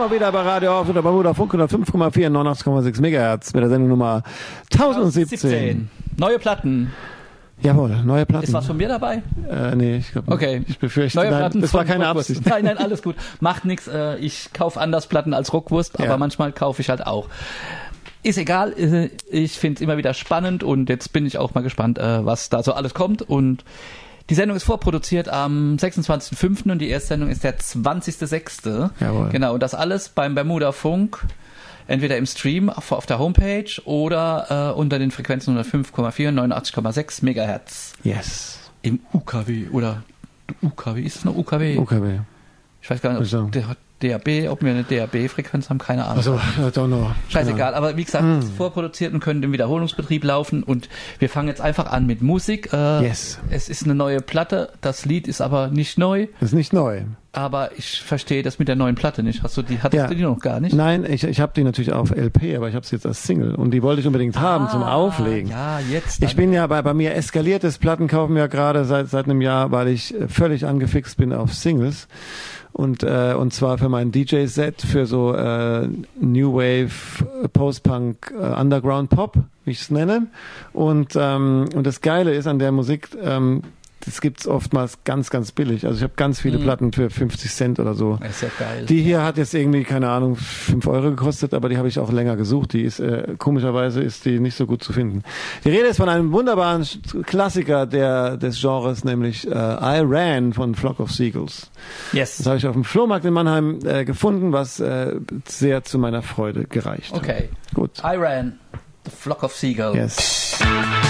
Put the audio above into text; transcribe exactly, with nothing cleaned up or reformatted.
mal wieder bei Radio Auf oder bei Vodafone hundertfünf Komma vier, neunundachtzig Komma sechs Megahertz mit der Sendung Nummer tausendsiebzehn. Neue Platten. Jawohl, neue Platten. Ist was von mir dabei? Äh, nee, ich glaube Okay. Ich befürchte, neue nein, Platten das war keine Absicht. Nein, nein, alles gut. Macht nichts. Äh, ich kaufe anders Platten als Rockwurst, Ja. aber manchmal kaufe ich halt auch. Ist egal, ich finde es immer wieder spannend und jetzt bin ich auch mal gespannt, was da so alles kommt. Und die Sendung ist vorproduziert am sechsundzwanzigsten fünften und die erste Sendung ist der zwanzigsten sechsten Jawohl. Genau, und das alles beim Bermuda Funk, entweder im Stream auf, auf der Homepage oder äh, unter den Frequenzen hundertfünf Komma vier, neunundachtzig Komma sechs Megahertz. Yes. Im U K W oder U K W, ist es noch U K W? U K W. Ich weiß gar nicht, ob der D A B, ob wir eine D A B-Frequenz haben, keine Ahnung. Also, I don't know. Scheißegal, aber wie gesagt, Mm. es ist vorproduziert und können im Wiederholungsbetrieb laufen und wir fangen jetzt einfach an mit Musik. Äh, Yes. Es ist eine neue Platte, das Lied ist aber nicht neu, Das ist nicht neu. aber ich verstehe das mit der neuen Platte nicht. Hast du die, hattest Ja. du die noch gar nicht? Nein, ich, ich habe die natürlich auf L P, aber ich habe sie jetzt als Single und die wollte ich unbedingt haben zum Auflegen. Ja, jetzt. Ich bin ja bei, bei mir eskaliert das Plattenkaufen ja gerade seit seit einem Jahr, weil ich äh, völlig angefixt bin auf Singles. Und äh, und zwar für mein D J-Set für so äh, New Wave, Post-Punk, äh, Underground Pop, wie ich es nenne. Und ähm, und das Geile ist an der Musik, ähm, das gibt's oftmals ganz, ganz billig. Also ich habe ganz viele Mhm. Platten für fünfzig Cent oder so. Das ist ja geil. Die hier hat jetzt irgendwie, keine Ahnung, fünf Euro gekostet, aber die habe ich auch länger gesucht. Die ist, äh, komischerweise ist die nicht so gut zu finden. Die Rede ist von einem wunderbaren Klassiker der, des Genres, nämlich äh, I Ran von Flock of Seagulls. Yes. Das habe ich auf dem Flohmarkt in Mannheim äh, gefunden, was äh, sehr zu meiner Freude gereicht hat. Okay. Gut. I Ran, The Flock of Seagulls. Yes.